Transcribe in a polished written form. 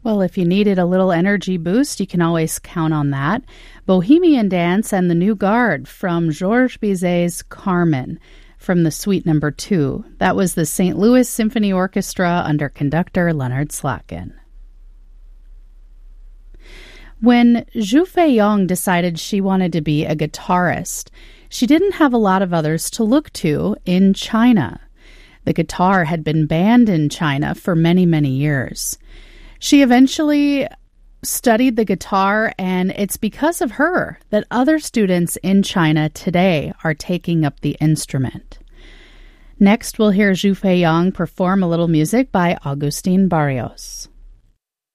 Well, if you needed a little energy boost, you can always count on that. Bohemian Dance and the New Guard from Georges Bizet's Carmen from the Suite No. 2. That was the St. Louis Symphony Orchestra under conductor Leonard Slatkin. When Zhu Feiyong decided she wanted to be a guitarist, she didn't have a lot of others to look to in China. The guitar had been banned in China for many, many years. She eventually studied the guitar, and it's because of her that other students in China today are taking up the instrument. Next, we'll hear Zhu Feiyong perform a little music by Agustin Barrios.